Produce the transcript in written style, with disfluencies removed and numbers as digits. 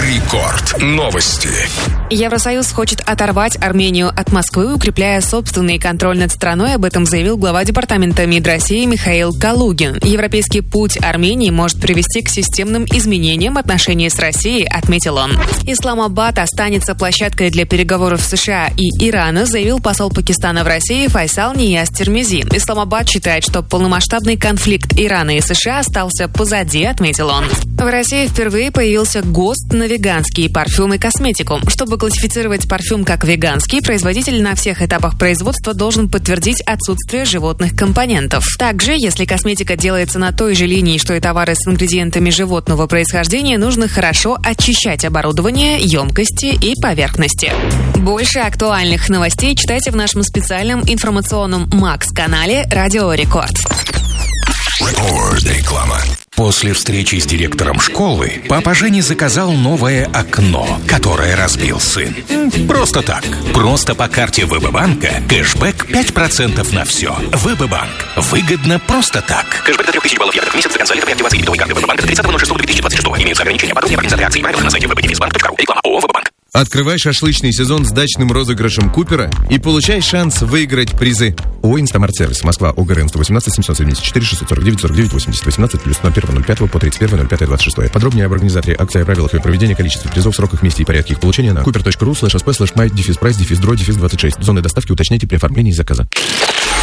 Рекорд. Новости. Евросоюз хочет оторвать Армению от Москвы, укрепляя собственный контроль над страной. Об этом заявил глава департамента МИД России Михаил Калугин. Европейский путь Армении может привести к системным изменениям отношений с Россией, отметил он. Исламабад останется площадкой для переговоров США и Ирана, заявил посол Пакистана в России Файсал Нияз Тирмизи. Исламабад считает, что полномасштабный конфликт Ирана и США остался позади, отметил он. В России впервые появился ГОСТ на веганские парфюмы и косметику. Чтобы классифицировать парфюм как веганский, производитель на всех этапах производства должен подтвердить отсутствие животных компонентов. Также, если косметика делается на той же линии, что и товары с ингредиентами животного происхождения, нужно хорошо очищать оборудование, емкости и поверхности. Больше актуальных новостей читайте в нашем специальном информационном Макс-канале «Радио Рекорд». Реклама. После встречи с директором школы папа Женя заказал новое окно, которое разбил сын. Просто так. Просто по карте ВБ-банка кэшбэк 5% на все. ВБ-банк. Выгодно просто так. Кэшбэк до 3000 баллов в месяц за конца лета при активации дебетовой карты ВБ-банка до 30.06.2026. Имеются ограничения. Подробнее организации акции и правила на сайте www.bank.ru. Реклама ООО «ВБ-банк». Открывай шашлычный сезон с дачным розыгрышем Купера и получай шанс выиграть призы. ООО «Инстамарт-сервис», Москва, ОГРН 118 774 649 49 80 18 плюс 01.05 по 31.05.26. Подробнее об организаторе акции, о правилах ее проведения, количестве призов, сроках, месте и порядке их получения на cooper.ru/sp/my-price-26. Зоны доставки уточняйте при оформлении заказа.